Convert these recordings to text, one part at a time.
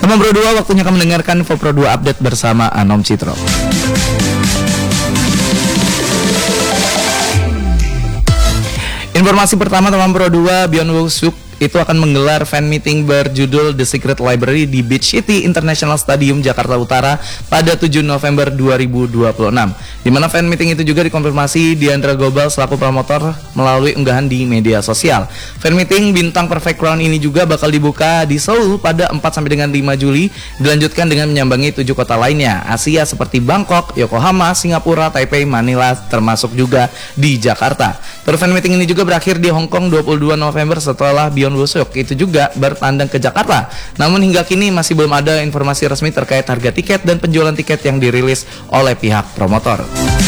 Teman Pro 2, waktunya kamu mendengarkan Info Pro 2 Update bersama Anom Citro. Informasi pertama, teman Pro 2, Beyond Wushu itu akan menggelar fan meeting berjudul The Secret Library di Beach City International Stadium, Jakarta Utara pada 7 November 2026. Di mana fan meeting itu juga dikonfirmasi Diandra Gobal selaku promotor melalui unggahan di media sosial. Fan meeting bintang Perfect Crown ini juga bakal dibuka di Seoul pada 4 sampai dengan 5 Juli, dilanjutkan dengan menyambangi 7 kota lainnya Asia seperti Bangkok, Yokohama, Singapura, Taipei, Manila, termasuk juga di Jakarta. Tour fan meeting ini juga berakhir di Hong Kong 22 November setelah Beyond Wushu itu juga bertandang ke Jakarta. Namun hingga kini masih belum ada informasi resmi terkait harga tiket dan penjualan tiket yang dirilis oleh pihak promotor.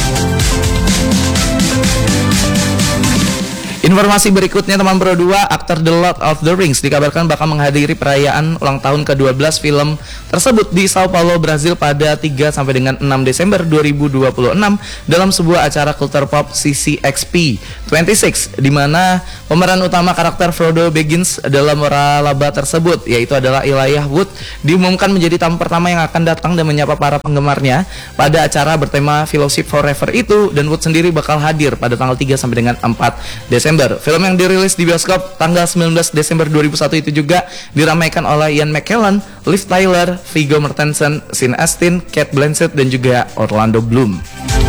Informasi berikutnya, teman Pro 2, aktor The Lord of the Rings dikabarkan bakal menghadiri perayaan ulang tahun ke-12 film tersebut di Sao Paulo, Brazil pada 3 sampai dengan 6 Desember 2026 dalam sebuah acara culture pop CCXP 26, di mana pemeran utama karakter Frodo Baggins dalam waralaba tersebut yaitu adalah Elijah Wood diumumkan menjadi tamu pertama yang akan datang dan menyapa para penggemarnya pada acara bertema Fellowship Forever itu, dan Wood sendiri bakal hadir pada tanggal 3 sampai dengan 4 Desember. Film yang dirilis di bioskop tanggal 19 Desember 2001 itu juga diramaikan oleh Ian McKellen, Liv Tyler, Viggo Mortensen, Sean Astin, Cate Blanchett, dan juga Orlando Bloom.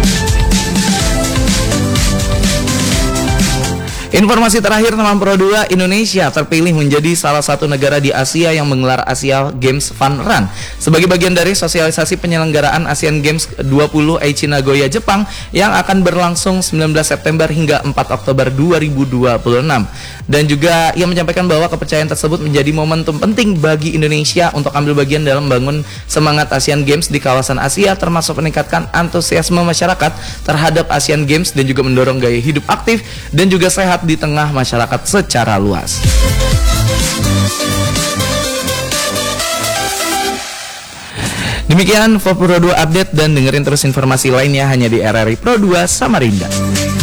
Informasi terakhir, teman Pro 2, Indonesia terpilih menjadi salah satu negara di Asia yang menggelar Asia Games Fun Run sebagai bagian dari sosialisasi penyelenggaraan Asian Games 20 Aichi Nagoya, Jepang yang akan berlangsung 19 September hingga 4 Oktober 2026. Dan juga ia menyampaikan bahwa kepercayaan tersebut menjadi momentum penting bagi Indonesia untuk ambil bagian dalam membangun semangat Asian Games di kawasan Asia, termasuk meningkatkan antusiasme masyarakat terhadap Asian Games dan juga mendorong gaya hidup aktif dan juga sehat di tengah masyarakat secara luas. Demikian Info Pro 2 Update, dan dengerin terus informasi lainnya hanya di RRI Pro 2 Samarinda.